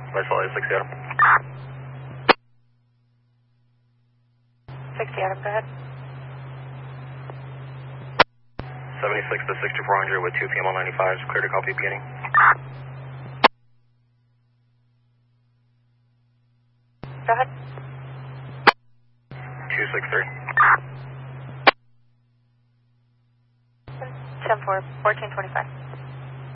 West Valley, 60 Adam. 60 Adam, go ahead. 76 to 6400 with 2 PM on 95, clear to copy beginning. Go ahead. 263. 10-4, 1425.